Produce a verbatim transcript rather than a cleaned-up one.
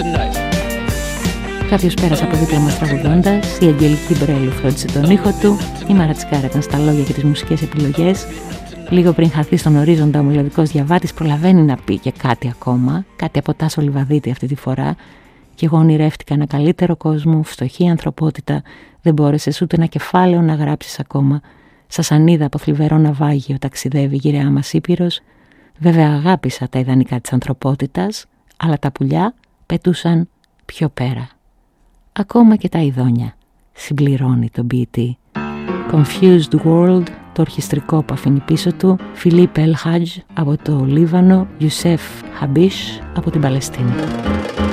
Κάποιος πέρασε από δίπλα μας τραγουδώντας, η Αγγελική Μπρέλου φρόντισε τον ήχο του, η Μαρατσικάρα ήταν στα λόγια και τις μουσικές επιλογές. Λίγο πριν χαθεί στον ορίζοντα ο μελωδικός διαβάτης προλαβαίνει να πει και κάτι ακόμα, κάτι από Τάσο Λιβαδίτη αυτή τη φορά. Κι εγώ ονειρεύτηκα ένα καλύτερο κόσμο, φτωχή ανθρωπότητα, δεν μπόρεσες ούτε ένα κεφάλαιο να γράψεις ακόμα. Σασανίδα από θλιβερό ναυάγιο ταξιδεύει η γυραιά μας Ήπειρος. Βέβαια αγάπησα τα ιδανικά της ανθρωπότητας, αλλά τα πουλιά πετούσαν πιο πέρα. Ακόμα και τα ειδόνια, συμπληρώνει τον ποιητή. Confused World, το ορχιστρικό που αφήνει πίσω του, Φιλίπ Ελ Χάτζ από το Λίβανο, Ιουσέφ Χαμπίσ από την Παλαιστίνη.